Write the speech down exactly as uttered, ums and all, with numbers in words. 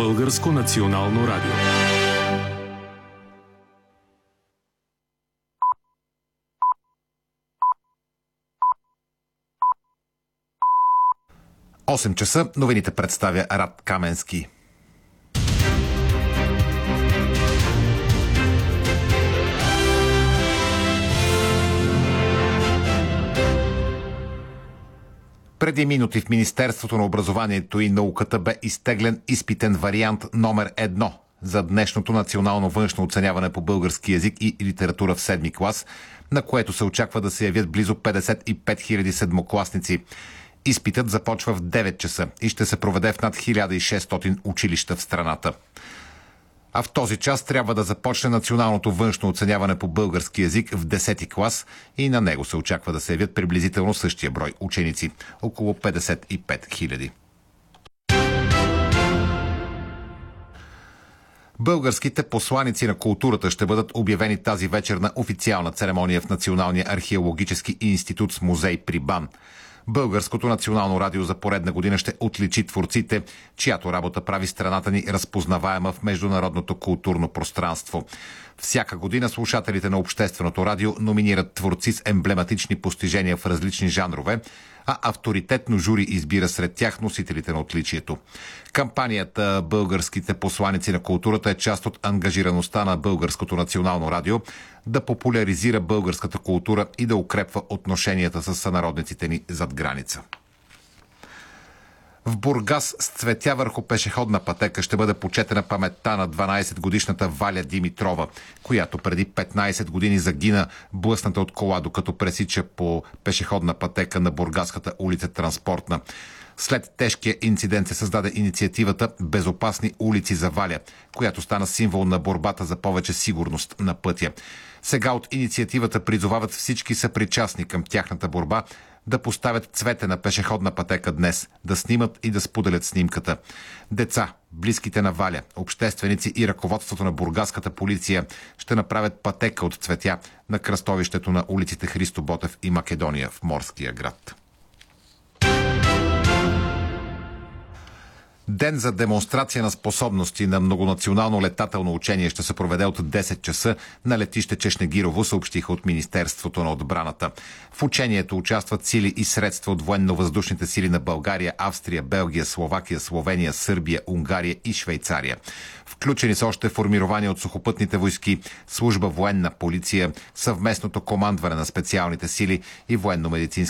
Българско национално радио. осем часа новините представя Рад Каменски. Преди минути в Министерството на образованието и науката бе изтеглен изпитен вариант номер едно за днешното национално външно оценяване по български език и литература в седми клас, на което се очаква да се явят близо петдесет и пет хиляди седмокласници. Изпитът започва в девет часа и ще се проведе в над хиляда и шестстотин училища в страната. А в този час трябва да започне националното външно оценяване по български език в десети клас и на него се очаква да се явят приблизително същия брой ученици – около петдесет и пет хиляди. Българските посланици на културата ще бъдат обявени тази вечер на официална церемония в Националния археологически институт с музей при БАН. Българското национално радио за поредна година ще отличи творците, чиято работа прави страната ни разпознаваема в международното културно пространство. Всяка година слушателите на Общественото радио номинират творци с емблематични постижения в различни жанрове, а авторитетно жури избира сред тях носителите на отличието. Кампанията «Българските посланици на културата» е част от ангажираността на Българското национално радио да популяризира българската култура и да укрепва отношенията с сънародниците ни зад граница. В Бургас с цветя върху пешеходна пътека ще бъде почетена паметта на дванадесетгодишната Валя Димитрова, която преди петнадесет години загина блъсната от кола, докато пресича по пешеходна пътека на бургаската улица Транспортна. След тежкия инцидент се създаде инициативата «Безопасни улици за Валя», която стана символ на борбата за повече сигурност на пътя. Сега от инициативата призовават всички съпричастни към тяхната борба да поставят цвете на пешеходна пътека днес, да снимат и да споделят снимката. Деца, близките на Валя, общественици и ръководството на бургаската полиция ще направят пътека от цветя на кръстовището на улиците Христо Ботев и Македония в Морския град. Ден за демонстрация на способности на многонационално летателно учение ще се проведе от десет часа на летище Чешнегирово, съобщиха от Министерството на отбраната. В учението участват сили и средства от военно-въздушните сили на България, Австрия, Белгия, Словакия, Словения, Сърбия, Унгария и Швейцария. Включени са още формирования от сухопътните войски, служба военна полиция, съвместното командване на специалните сили и военно-медицинските